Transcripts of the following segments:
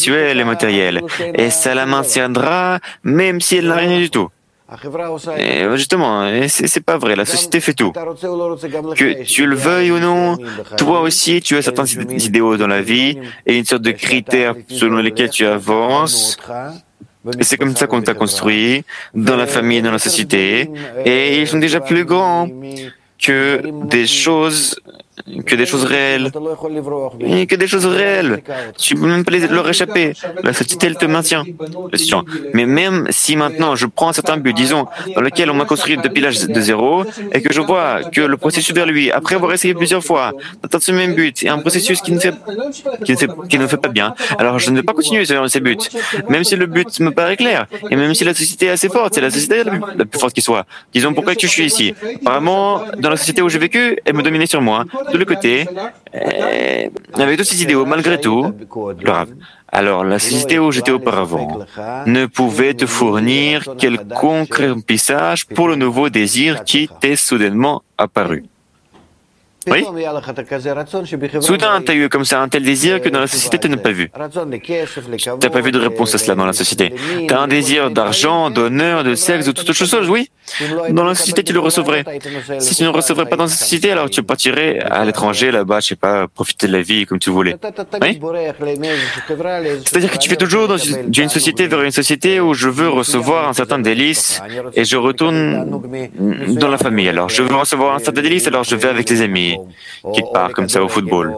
spirituelle et matérielle. Et ça la maintiendra même si elle n'a rien du tout. Et justement, c'est pas vrai, la société fait tout. Que tu le veuilles ou non, toi aussi tu as certains idéaux dans la vie et une sorte de critères selon lesquels tu avances. Et c'est comme ça qu'on t'a construit, dans la famille, dans la société, et ils sont déjà plus grands que des choses réelles. Et que des choses réelles. Tu peux même pas leur échapper. La société, elle te maintient. Mais même si maintenant je prends un certain but, disons, dans lequel on m'a construit depuis l'âge de 0, et que je vois que le processus vers lui, après avoir essayé plusieurs fois, d'atteindre ce même but, est un processus qui ne fait pas bien, alors je ne vais pas continuer sur ces buts. Même si le but me paraît clair, et même si la société est assez forte, c'est la société la plus forte qui soit. Disons, pourquoi que je suis ici? Apparemment, dans la société où j'ai vécu, elle me dominait sur moi. De l'autre côté, avec tous ces idéaux, malgré tout, grave. Alors, la société où j'étais auparavant ne pouvait te fournir quelconque remplissage pour le nouveau désir qui t'est soudainement apparu. Oui. Soudain, tu as eu comme ça un tel désir que dans la société, tu n'as pas vu. Tu n'as pas vu de réponse à cela dans la société. Tu as un désir d'argent, d'honneur, de sexe, de toute autre chose, oui. Dans la société, tu le recevrais. Si tu ne le recevrais pas dans la société, alors tu partirais à l'étranger, là-bas, je sais pas, profiter de la vie comme tu voulais. Oui. C'est-à-dire que tu fais toujours d'une société vers une société où je veux recevoir un certain délice et je retourne dans la famille. Alors, je veux recevoir un certain délice, alors je vais avec les amis. Quelque part comme ça au football.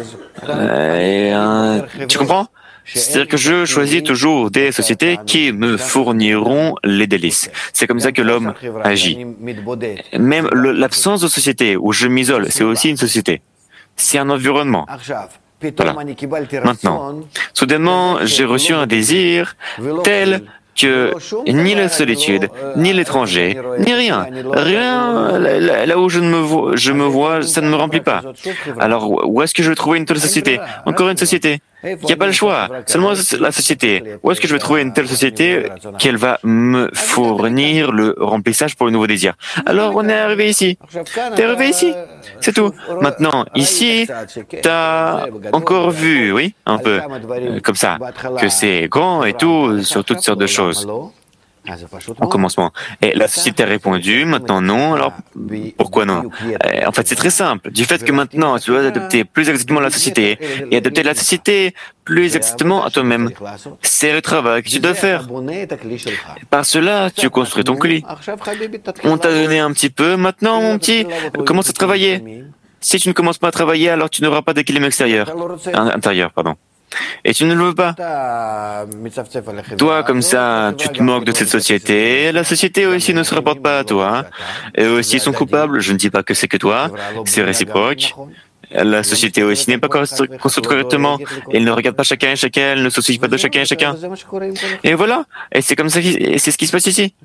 Tu comprends? C'est-à-dire que je choisis toujours des sociétés qui me fourniront les délices. C'est comme ça que l'homme agit. Même l'absence de société où je m'isole, c'est aussi une société. C'est un environnement. Voilà. Maintenant, soudainement, j'ai reçu un désir tel que ni la solitude, ni l'étranger, ni rien, là où je me vois, ça ne me remplit pas. Alors, où est-ce que je vais trouver une telle société? Encore une société. Il n'y a pas le choix, seulement la société. Où est-ce que je vais trouver une telle société qu'elle va me fournir le remplissage pour le nouveau désir? Alors, on est arrivé ici. T'es arrivé ici, c'est tout. Maintenant, ici, t'as encore vu, oui, un peu, comme ça, que c'est grand et tout, sur toutes sortes de choses. Au commencement. Et la société a répondu, maintenant non, alors pourquoi non? En fait, c'est très simple. Du fait que maintenant, tu dois adopter plus exactement la société et adopter la société plus exactement à toi-même. C'est le travail que tu dois faire. Et par cela, tu construis ton cli. On t'a donné un petit peu, maintenant, mon petit, commence à travailler. Si tu ne commences pas à travailler, alors tu n'auras pas d'équilibre intérieur, pardon. Et tu ne le veux pas. Toi, comme ça, tu te moques de cette société. La société aussi ne se rapporte pas à toi. Eux aussi sont coupables. Je ne dis pas que c'est que toi. C'est réciproque. La société aussi n'est pas construite correctement. Elle ne regarde pas chacun et chacun. Elle ne se soucie pas de chacun et chacun. Et voilà. Et c'est comme ça. Et c'est ce qui se passe ici.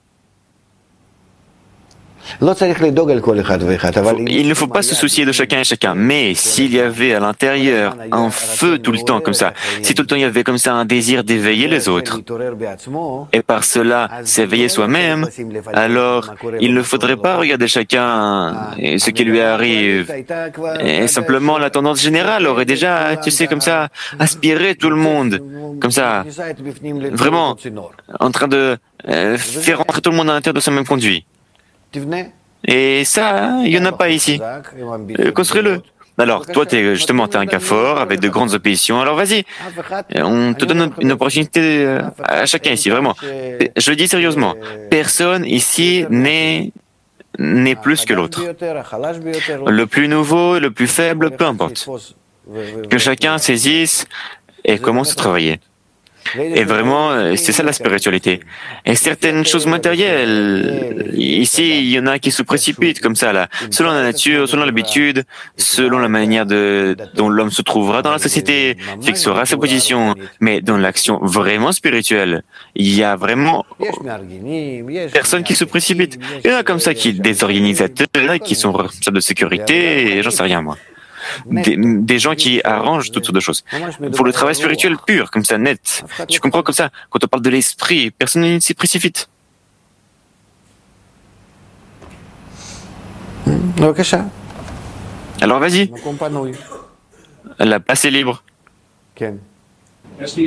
Il ne faut pas se soucier de chacun et chacun, mais s'il y avait à l'intérieur un feu tout le temps comme ça, si tout le temps il y avait comme ça un désir d'éveiller les autres, et par cela s'éveiller soi-même, alors il ne faudrait pas regarder chacun et ce qui lui arrive. Et simplement la tendance générale aurait déjà, tu sais, comme ça, aspiré tout le monde, comme ça, vraiment, en train de faire rentrer tout le monde à l'intérieur de ce même conduit. Et ça, il n'y en a pas ici. Construis-le. Alors, toi, t'es un cas fort, avec de grandes oppositions. Alors, vas-y. On te donne une opportunité à chacun ici, vraiment. Je le dis sérieusement. Personne ici n'est plus que l'autre. Le plus nouveau, le plus faible, peu importe. Que chacun saisisse et commence à travailler. Et vraiment, c'est ça la spiritualité. Et certaines choses matérielles, ici, il y en a qui se précipitent comme ça, là, selon la nature, selon l'habitude, selon la manière dont l'homme se trouvera dans la société, fixera sa position. Mais dans l'action vraiment spirituelle, il y a vraiment personne qui se précipite. Il y en a comme ça des organisateurs, qui sont responsables de sécurité, et j'en sais rien, moi. Des gens qui arrangent toutes sortes de choses. Pour le travail spirituel pur, comme ça, net. Tu comprends comme ça, quand on parle de l'esprit, personne ne s'y précipite. Alors vas-y. La place est libre.